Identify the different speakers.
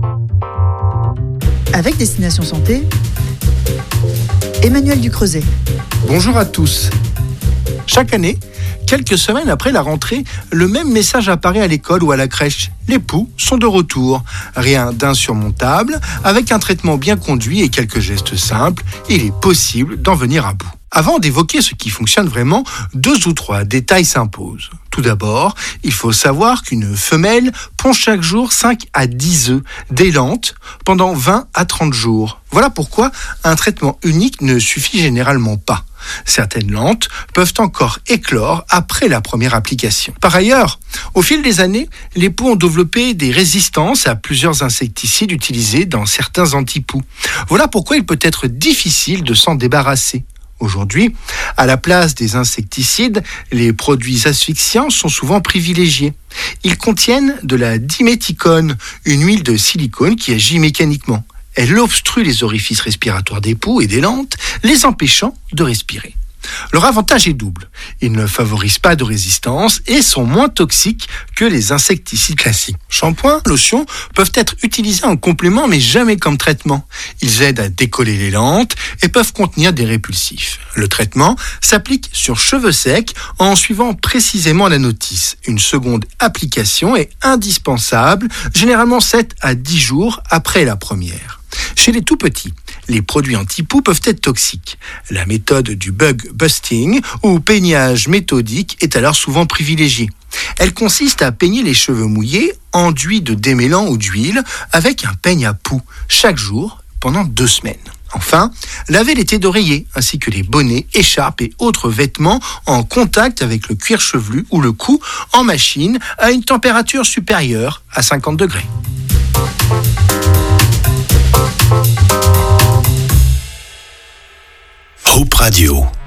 Speaker 1: Avec Destination Santé, Emmanuel Ducreuset.
Speaker 2: Bonjour à tous. Chaque année, quelques semaines après la rentrée, le même message apparaît à l'école ou à la crèche. Les poux sont de retour. Rien d'insurmontable, avec un traitement bien conduit et quelques gestes simples, il est possible d'en venir à bout. Avant d'évoquer ce qui fonctionne vraiment, 2 ou 3 détails s'imposent. Tout d'abord, il faut savoir qu'une femelle pond chaque jour 5 à 10 œufs, des lentes, pendant 20 à 30 jours. Voilà pourquoi un traitement unique ne suffit généralement pas. Certaines lentes peuvent encore éclore après la première application. Par ailleurs, au fil des années, les poux ont développé des résistances à plusieurs insecticides utilisés dans certains antipoux. Voilà pourquoi il peut être difficile de s'en débarrasser. Aujourd'hui, à la place des insecticides, les produits asphyxiants sont souvent privilégiés. Ils contiennent de la diméthicone, une huile de silicone qui agit mécaniquement. Elle obstrue les orifices respiratoires des poux et des lentes, les empêchant de respirer. Leur avantage est double. Ils ne favorisent pas de résistance et sont moins toxiques que les insecticides classiques. Shampoing, lotion peuvent être utilisés en complément mais jamais comme traitement. Ils aident à décoller les lentes et peuvent contenir des répulsifs. Le traitement s'applique sur cheveux secs en suivant précisément la notice. Une seconde application est indispensable, généralement 7 à 10 jours après la première. Chez les tout petits, les produits anti-poux peuvent être toxiques. La méthode du bug busting ou peignage méthodique est alors souvent privilégiée. Elle consiste à peigner les cheveux mouillés, enduits de démêlant ou d'huile, avec un peigne à poux, chaque jour pendant 2 semaines. Enfin, laver les têtes d'oreiller, ainsi que les bonnets, écharpes et autres vêtements en contact avec le cuir chevelu ou le cou en machine à une température supérieure à 50 degrés.
Speaker 3: Hope Radio.